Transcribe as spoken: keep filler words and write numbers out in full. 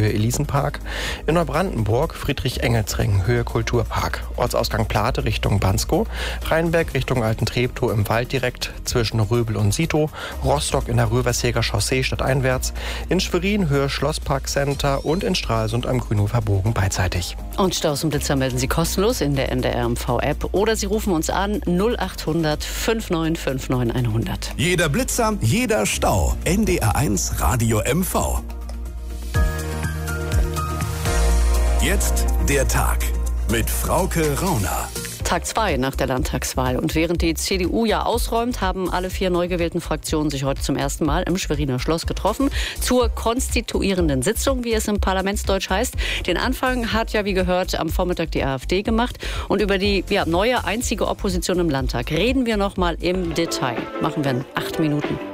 Höhe Elisenpark. In Neubrandenburg Friedrich-Engels-Ring, Höhe Kulturpark. Ortsausgang Plate Richtung Bansko. Rheinberg Richtung Alten Treptow im Wald direkt zwischen Röbel und Sito. Rostock in der Röversheger Chaussee stadteinwärts. In Schwerin Höhe Schlosspark Center und in Stralsund am Grünhofer Bogen beidseitig. Und Staus und Blitzer melden Sie kostenlos in der N D R M V-App oder Sie rufen uns an null acht hundert fünfundneunzig neunundfünfzig hundert. Jeder Blitzer, jeder Stau. N D R eins Radio M V. Jetzt der Tag mit Frauke Rauner. Tag zwei nach der Landtagswahl. Und während die C D U ja ausräumt, haben alle vier neu gewählten Fraktionen sich heute zum ersten Mal im Schweriner Schloss getroffen. Zur konstituierenden Sitzung, wie es im Parlamentsdeutsch heißt. Den Anfang hat ja, wie gehört, am Vormittag die AfD gemacht. Und über die ja, neue einzige Opposition im Landtag reden wir noch mal im Detail. Machen wir in acht Minuten.